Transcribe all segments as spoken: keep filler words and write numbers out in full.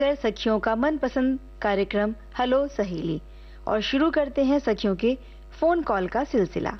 कर सखियों का मनपसंद कार्यक्रम हेलो सहेली और शुरू करते हैं सखियों के फोन कॉल का सिलसिला।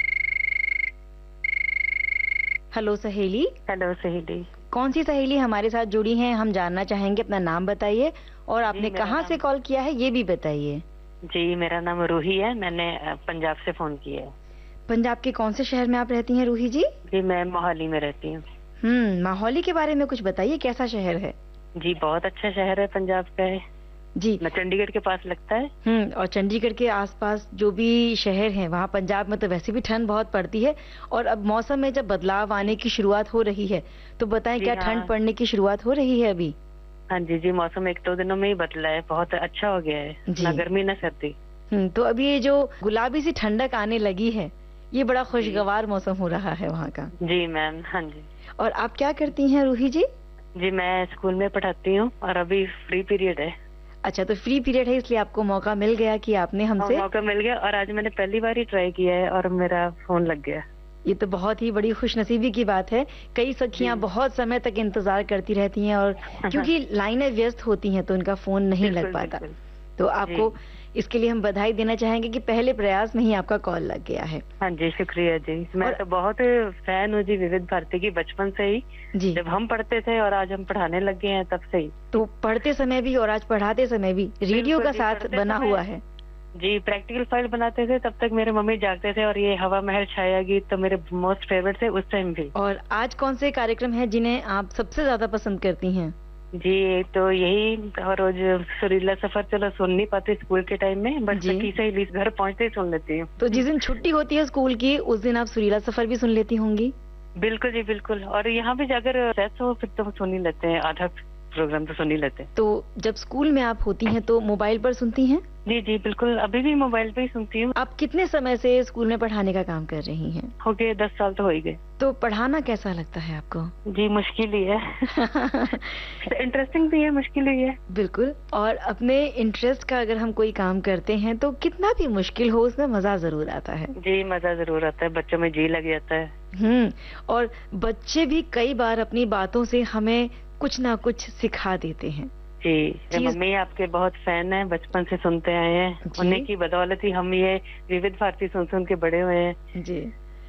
हेलो सहेली। हेलो सहेली। कौन सी सहेली हमारे साथ जुड़ी हैं, हम जानना चाहेंगे। अपना नाम बताइए और आपने कहाँ से कॉल किया है ये भी बताइए। जी, मेरा नाम रूही है, मैंने पंजाब से फोन किया है। पंजाब के कौन से शहर में आप रहती हैं रूही जी? जी, मैं मोहाली में रहती हूँ। हम्म, मोहाली के बारे में कुछ बताइए, कैसा शहर है? जी, बहुत अच्छा शहर है, पंजाब का है जी। मैं चंडीगढ़ के पास लगता है। हम्म, और चंडीगढ़ के आसपास जो भी शहर हैं वहाँ पंजाब में तो वैसे भी ठंड बहुत पड़ती है और अब मौसम में जब बदलाव आने की शुरुआत हो रही है तो बताएं क्या हाँ। ठंड पड़ने की शुरुआत हो रही है अभी? हाँ जी जी, मौसम एक दो दिनों में ही बदला है, बहुत अच्छा हो गया है, ना गर्मी ना सर्दी। हम्म, तो अभी ये जो गुलाबी सी ठंडक आने लगी है ये बड़ा खुशगवार मौसम हो रहा है वहाँ का। जी मैम। हाँ जी। और आप क्या करती हैं रूही जी? जी, मैं स्कूल में पढ़ाती हूँ और अभी फ्री पीरियड है। अच्छा, तो फ्री पीरियड है इसलिए आपको मौका मिल गया कि आपने हमसे मौका मिल गया और आज मैंने पहली बार ही ट्राई किया है और मेरा फोन लग गया। ये तो बहुत ही बड़ी खुशनसीबी की बात है। कई सखियां बहुत समय तक इंतजार करती रहती हैं और क्योंकि लाइनें व्यस्त होती हैं तो उनका फोन नहीं लग पाता। तो आपको इसके लिए हम बधाई देना चाहेंगे कि पहले प्रयास में ही आपका कॉल लग गया है। हाँ जी, शुक्रिया जी। मैं तो बहुत फैन हूँ जी विविध भारती की, बचपन से ही जी। जब हम पढ़ते थे और आज हम पढ़ाने लग गए हैं तब से ही। तो पढ़ते समय भी और आज पढ़ाते समय भी रेडियो का साथ बना हुआ है। जी, प्रैक्टिकल फाइल बनाते थे तब तक मेरे मम्मी जागते थे और ये हवा महल छाया गीत तो मेरे मोस्ट फेवरेट थे उस टाइम भी। और आज कौन से कार्यक्रम हैं जिन्हें आप सबसे ज्यादा पसंद करती हैं? जी, तो यही रोज सुरीला सफर, चलो सुन नहीं पाती स्कूल के टाइम में, बट सखी सहेली घर पहुंचते ही सुन लेती हूँ। तो जिस दिन छुट्टी होती है स्कूल की उस दिन आप सुरीला सफर भी सुन लेती होंगी? बिल्कुल जी बिल्कुल, और यहाँ भी जाकर रेस्ट हो फिर तो सुन ही लेते हैं, आधा प्रोग्राम तो सुन ही लेते हैं। तो जब स्कूल में आप होती हैं तो मोबाइल पर सुनती हैं? जी जी बिल्कुल, अभी भी मोबाइल पे ही सुनती हूँ। आप कितने समय से स्कूल में पढ़ाने का काम कर रही हैं? हो गए दस साल तो हो ही गए। तो पढ़ाना कैसा लगता है आपको? जी मुश्किल ही है। इंटरेस्टिंग भी है, मुश्किल ही है। बिल्कुल, और अपने इंटरेस्ट का अगर हम कोई काम करते हैं तो कितना भी मुश्किल हो उसमें मजा जरूर आता है। जी मजा जरूर आता है, बच्चों में जी लग जाता है। हम्म, और बच्चे भी कई बार अपनी बातों से हमें कुछ ना कुछ सिखा देते हैं। जी, मम्मी आपके बहुत फैन है, बचपन से सुनते आए हैं, उन्हीं की बदौलत ही हम ये विविध भारती सुन सुन के बड़े हुए हैं। जी।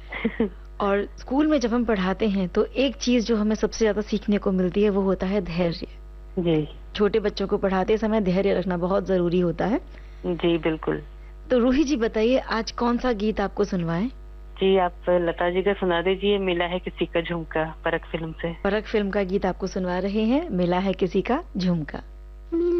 और स्कूल में जब हम पढ़ाते हैं तो एक चीज जो हमें सबसे ज्यादा सीखने को मिलती है वो होता है धैर्य। जी, छोटे बच्चों को पढ़ाते समय धैर्य रखना बहुत जरूरी होता है। जी बिल्कुल। तो रूही जी बताइए आज कौन सा गीत आपको सुनवाएं? जी, आप लता जी का सुना दीजिए, मिला है किसी का झुमका, परख फिल्म से। परख फिल्म का गीत आपको सुनवा रहे हैं, मिला है किसी का झुमका।